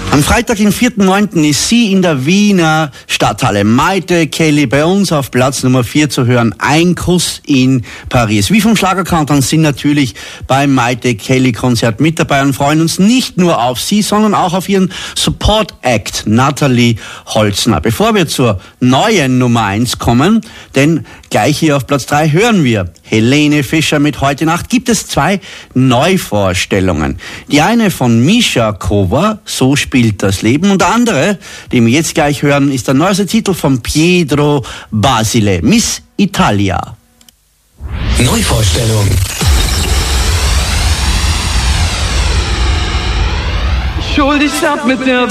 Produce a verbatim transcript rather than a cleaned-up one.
Am Freitag, den vierten neunten ist sie in der Wiener Stadthalle. Maite Kelly bei uns auf Platz Nummer vier zu hören. Ein Kuss in Paris. Wir vom Schlagerkanton sind natürlich beim Maite Kelly Konzert mit dabei und freuen uns nicht nur auf sie, sondern auch auf ihren Support Act, Nathalie Holzner. Bevor wir zur neuen Nummer eins kommen, denn gleich hier auf Platz drei hören wir Helene Fischer mit Heute Nacht, gibt es zwei Neuvorstellungen. Die eine von Misha Kova, So spielt das Leben, und der andere, den wir jetzt gleich hören, ist der neueste Titel von Pietro Basile, Miss Italia. Neuvorstellung. Schuldig ab mit der